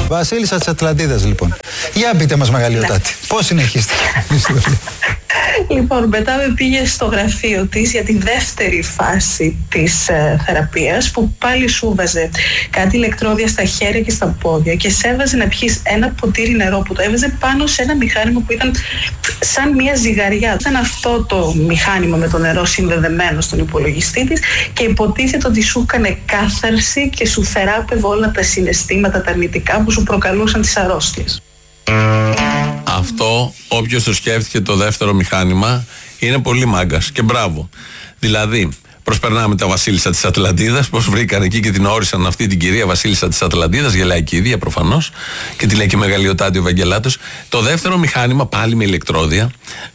Βασίλισσα της Ατλαντίδας, λοιπόν. Για πείτε μας, Μεγαλειοτάτη, πώς συνεχίστηκε? Λοιπόν, μετά με πήγε στο γραφείο της για τη δεύτερη φάση της θεραπείας, που πάλι σου βάζε κάτι ηλεκτρόδια στα χέρια και στα πόδια και σε έβαζε να πιείς ένα ποτήρι νερό που το έβαζε πάνω σε ένα μηχάνημα που ήταν σαν μια ζυγαριά. Ήταν αυτό το μηχάνημα με το νερό συνδεδεμένο στον υπολογιστή της και υποτίθεται ότι σου έκανε κάθαρση και σου θεράπευε όλα τα συναισθήματα, τα αρνητικά που σου προκαλούσαν τις αρρώστιες. Αυτό, όποιος το σκέφτηκε το δεύτερο μηχάνημα, είναι πολύ μάγκας και μπράβο. Δηλαδή, προσπερνάμε τα Βασίλισσα της Ατλαντίδας, πώς βρήκαν εκεί και την όρισαν αυτή την κυρία Βασίλισσα της Ατλαντίδας, γελάει και η ίδια προφανώς, και τη λέει και Μεγαλειοτάτη ο Ευαγγελάτος. Το δεύτερο μηχάνημα, πάλι με ηλεκτρόδια,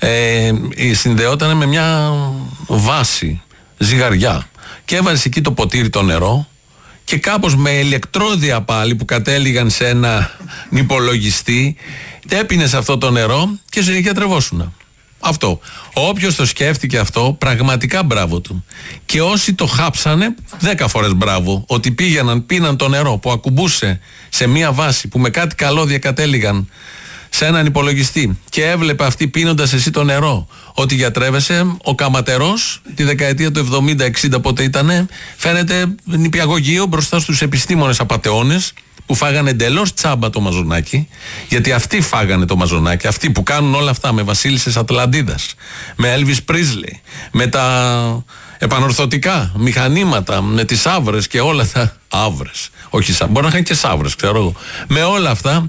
συνδεόταν με μια βάση, ζυγαριά, και έβαζε εκεί το ποτήρι το νερό. Και κάπως με ηλεκτρόδια πάλι που κατέληγαν σε ένα υπολογιστή, έπινες αυτό το νερό και γιατρευόσουνα. Αυτό. Όποιος το σκέφτηκε αυτό, πραγματικά μπράβο του. Και όσοι το χάψανε, 10 φορές μπράβο. Ότι πήγαιναν, πίναν το νερό που ακουμπούσε σε μία βάση που με κάτι καλώδια κατέληγαν σε έναν υπολογιστή και έβλεπε αυτή πίνοντας εσύ το νερό ότι γιατρεύεσαι. Ο Καματερός τη δεκαετία του 70-60 πότε ήτανε, φαίνεται νηπιαγωγείο μπροστά στους επιστήμονες απατεώνες που φάγανε εντελώς τσάμπα το μαζονάκι, γιατί αυτοί φάγανε το μαζονάκι, αυτοί που κάνουν όλα αυτά με Βασίλισσες Ατλαντίδας, με Elvis Presley, με τα επανορθωτικά μηχανήματα, με τις άβρες και όλα τα άβρες, όχι μπορεί να είχαν και σαύρες, ξέρω εγώ, με όλα αυτά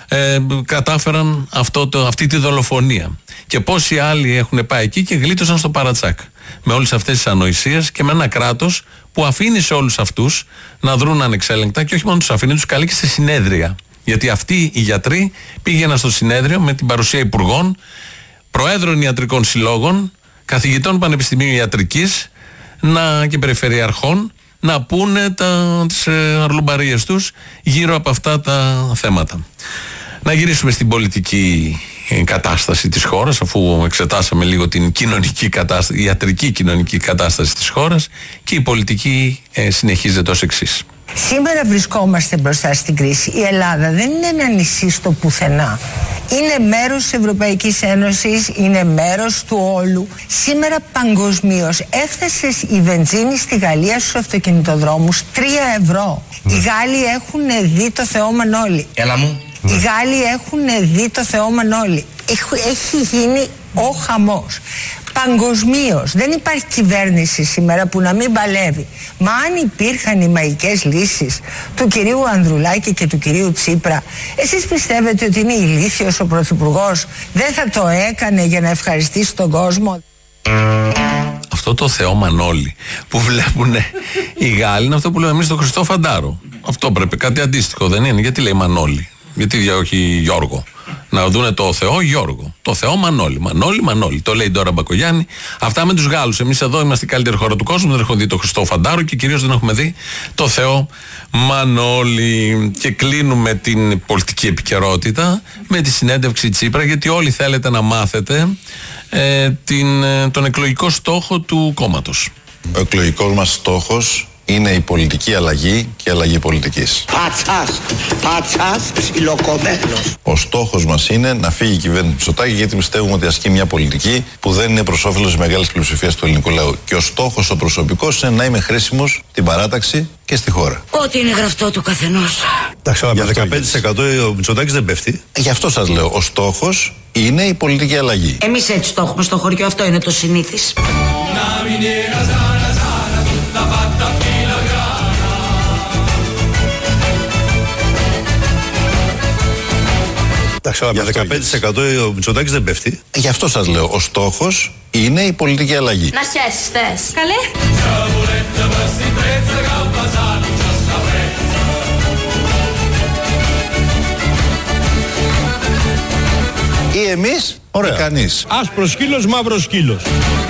κατάφεραν αυτή τη δολοφονία. Και πόσοι άλλοι έχουν πάει εκεί και γλίτωσαν στο παρατσάκ με όλες αυτές τις ανοησίες και με ένα κράτος που αφήνει σε όλους αυτούς να δρουν ανεξέλεγκτα, και όχι μόνο τους αφήνει, τους καλεί και σε συνέδρια. Γιατί αυτοί οι γιατροί πήγαιναν στο συνέδριο με την παρουσία υπουργών, προέδρων ιατρικών συλλόγων, καθηγητών πανεπιστημίου ιατρικής και περιφερειαρχών, να πούνε τις αρλουμπαρίες τους γύρω από αυτά τα θέματα. Να γυρίσουμε στην πολιτική κατάσταση της χώρας, αφού εξετάσαμε λίγο την κοινωνική κατάσταση, η ιατρική κοινωνική κατάσταση της χώρας, και η πολιτική συνεχίζεται ως εξής. Σήμερα βρισκόμαστε μπροστά στην κρίση. Η Ελλάδα δεν είναι ένα νησί στο πουθενά. Είναι μέρος της Ευρωπαϊκής Ένωσης, είναι μέρος του όλου. Σήμερα παγκοσμίως έφτασε η βενζίνη στη Γαλλία στους αυτοκινητοδρόμους 3 ευρώ. Οι Γάλλοι έχουν δει το Θεό Μανώλη. Έλα μου. Οι Γάλλοι έχουν δει το Θεό Μανώλη. Έχει γίνει ο χαμός. Παγκοσμίως δεν υπάρχει κυβέρνηση σήμερα που να μην παλεύει. Μα αν υπήρχαν οι μαγικές λύσεις του κυρίου Ανδρουλάκη και του κυρίου Τσίπρα, εσείς πιστεύετε ότι είναι ηλίθιος ο Πρωθυπουργός? Δεν θα το έκανε για να ευχαριστήσει τον κόσμο? Αυτό το Θεό Μανώλη που βλέπουν οι Γάλλοι είναι αυτό που λέμε εμείς στο Χριστό Φαντάρο. Αυτό πρέπει, κάτι αντίστοιχο δεν είναι? Γιατί λέει Μανώλη? Γιατί όχι Γιώργο? Να δούνε το Θεό Γιώργο. Το Θεό Μανώλη. Μανώλη. Το λέει τώρα Μπακογιάννη. Αυτά με τους Γάλλους. Εμείς εδώ είμαστε η καλύτερη χώρα του κόσμου. Δεν έχουμε δει το Χριστό Φαντάρο και κυρίως δεν έχουμε δει το Θεό Μανώλη. Και κλείνουμε την πολιτική επικαιρότητα με τη συνέντευξη Τσίπρα, γιατί όλοι θέλετε να μάθετε τον εκλογικό στόχο του κόμματος. Ο εκλογικός μας στόχος είναι η πολιτική αλλαγή και η αλλαγή πολιτικής. Πατσάς, ψιλοκομμένος. Ο στόχος μας είναι να φύγει η κυβέρνηση Μητσοτάκη, γιατί πιστεύουμε ότι ασκεί μια πολιτική που δεν είναι προς όφελος της μεγάλης πλειοψηφίας του ελληνικού λαού. Και ο στόχος ο προσωπικός είναι να είμαι χρήσιμος στην παράταξη και στη χώρα. Ό,τι είναι γραφτό του καθενός. Εντάξει, αλλά με 15% ο Μητσοτάκης δεν πέφτει. Γι' αυτό σας λέω, ο στόχος είναι η πολιτική αλλαγή. Εμείς έτσι το έχουμε στο χωριό, αυτό είναι το συνήθις. Εντάξει, αλλά με 15% ο Μητσοτάκης δεν πέφτει. Γι' αυτό σας λέω, ο στόχος είναι η πολιτική αλλαγή. Να σχέσεις θες. Καλέ. Ή εμείς, ή κανείς. Άσπρος σκύλος, μαύρος σκύλος.